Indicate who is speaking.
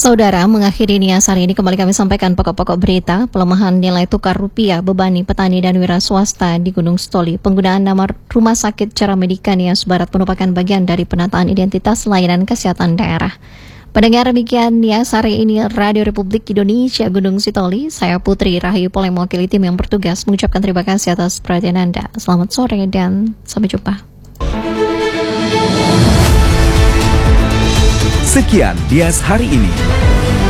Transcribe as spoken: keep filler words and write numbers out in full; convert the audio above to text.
Speaker 1: Saudara, mengakhiri Nias hari ini kembali kami sampaikan pokok-pokok berita. Pelemahan nilai tukar rupiah bebani petani dan wira swasta di Gunung Stoli. Penggunaan nama Rumah Sakit Cara Medika Nias Barat merupakan bagian dari penataan identitas layanan kesehatan daerah. Pendengar, demikian Nias hari ini Radio Republik Indonesia Gunung Sitoli. Saya Putri Rahayu Poleng mewakili tim yang bertugas mengucapkan terima kasih atas perhatian Anda. Selamat sore dan sampai jumpa.
Speaker 2: Sekian Nias hari ini.